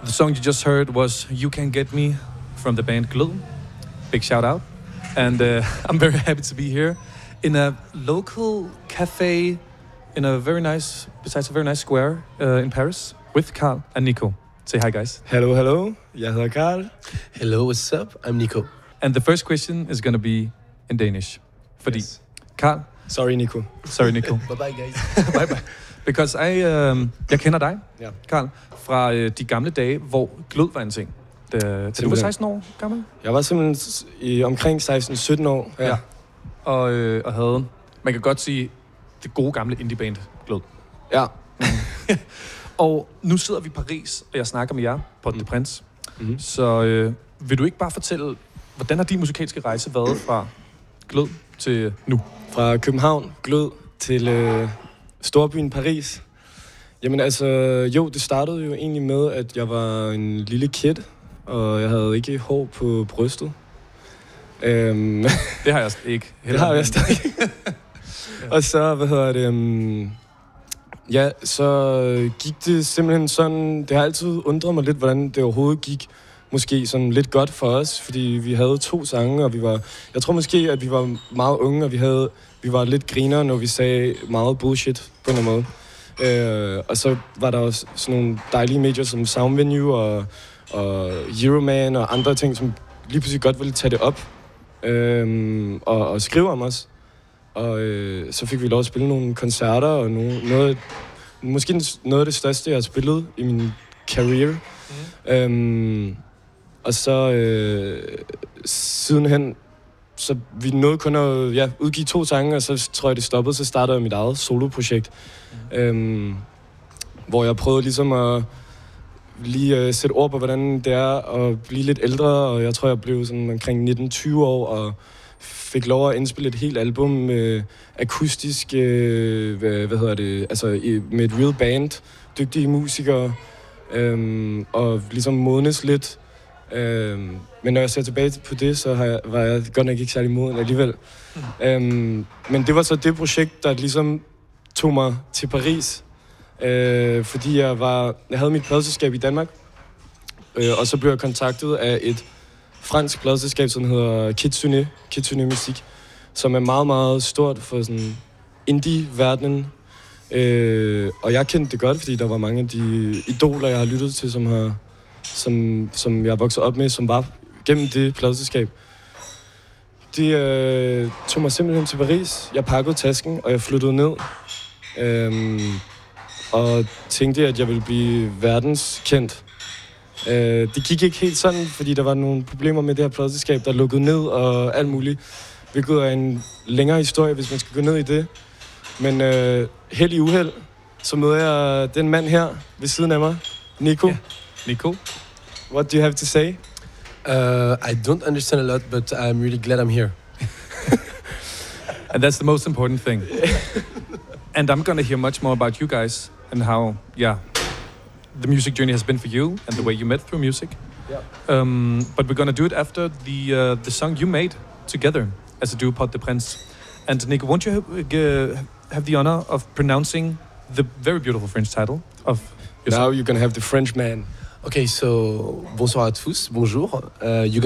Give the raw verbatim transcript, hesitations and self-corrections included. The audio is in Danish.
The song you just heard was You Can Get Me from the band Glød. Big shout out. And uh, I'm very happy to be here in a local cafe in a very nice, besides a very nice square uh, in Paris with Carl and Nico. Say hi, guys. Hello, hello. Jeg hedder Carl. Hello, what's up? I'm Nico. And the first question is going to be in Danish. Fordi, Yes. Carl. Sorry, Nico. Sorry, Nico. Bye-bye, guys. Bye bye. Because I, um, jeg kender dig, Ja. Carl, fra uh, de gamle dage, hvor Glød var en ting. Da, da du var seksten år gammel. Jeg var simpelthen s- i omkring seksten sytten år. Ja. Ja. Og, øh, og havde, man kan godt sige, det gode gamle indieband Glød. ja. Og nu sidder vi i Paris, og jeg snakker med jer, Pod de Prince. Mm-hmm. Så øh, vil du ikke bare fortælle, hvordan har din musikalske rejse været fra Glød til nu? Fra København, Glød, til øh, storbyen Paris. Jamen altså, jo, det startede jo egentlig med, at jeg var en lille kid, og jeg havde ikke hår på brystet. Øhm, Det har jeg ikke. det har jeg stadig. Og så, hvad hedder det... Um, ja, så gik det simpelthen sådan... Det har altid undret mig lidt, hvordan det overhovedet gik måske sådan lidt godt for os, fordi vi havde to sange, og vi var... Jeg tror måske, at vi var meget unge, og vi havde... Vi var lidt griner, når vi sagde meget bullshit på en eller anden måde. Øh, og så var der også sådan nogle dejlige medier som Soundvenue og, og Euroman og andre ting, som lige pludselig godt ville tage det op øh, og, og skrive om os. Og øh, så fik vi lov at spille nogle koncerter, og nogle, noget, måske noget af det største, jeg har spillet i min career. Mm. Øhm, og så øh, sidenhen, så vi nåede kun at ja, udgive to sange, og så tror jeg, det stoppede, så startede jeg mit eget soloprojekt. Mm. Øhm, hvor jeg prøvede ligesom at lige øh, sætte ord på, hvordan det er at blive lidt ældre, og jeg tror, jeg blev sådan omkring nitten tyve år, og fik lov at indspille et helt album med akustisk, øh, hvad, hvad hedder det, altså i, med et real band, dygtige musikere, øhm, og ligesom modnes lidt. Øhm, men når jeg ser tilbage på det, så har jeg, var jeg godt nok ikke særlig moden alligevel. Mm. Øhm, men det var så det projekt, der ligesom tog mig til Paris, øh, fordi jeg var, jeg havde mit pladeselskab i Danmark, øh, og så blev jeg kontaktet af et fransk pladeselskab, som hedder Kitsune, Kitsune Musik, som er meget, meget stort for sådan indie-verdenen. Øh, og jeg kendte det godt, fordi der var mange af de idoler, jeg har lyttet til, som, har, som, som jeg voksede op med, som var gennem det pladeselskab. De øh, tog mig simpelthen til Paris. Jeg pakkede tasken, og jeg flyttede ned. Øh, og tænkte, at jeg ville blive verdenskendt. Uh, det gik ikke helt sådan, fordi der var nogle problemer med det her pladeselskab, der lukkede ned og alt muligt. Hvilket er en længere historie, hvis man skal gå ned i det. Men uh, held i uheld, så møder jeg den mand her ved siden af mig, Nico. Yeah. Nico? What do you have to say? Uh, I don't understand a lot, but I'm really glad I'm here. And that's the most important thing. And I'm gonna hear much more about you guys and how, yeah, the music journey has been for you and the way you met through music. Yeah. Um, but we're gonna do it after the uh, the song you made together as a duo, Pod de Prince. And Nico, won't you have, uh, have the honor of pronouncing the very beautiful French title of your Now song? you're gonna have the French man. Okay, so bonsoir à tous, bonjour. Uh, you